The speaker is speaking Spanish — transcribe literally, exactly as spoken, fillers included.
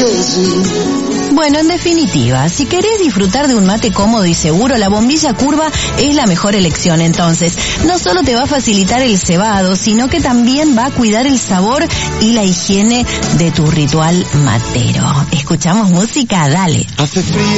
Bueno, en definitiva, si querés disfrutar de un mate cómodo y seguro, la bombilla curva es la mejor elección. Entonces, no solo te va a facilitar el cebado, sino que también va a cuidar el sabor y la higiene de tu ritual matero. ¿Escuchamos música? Dale. Hace frío.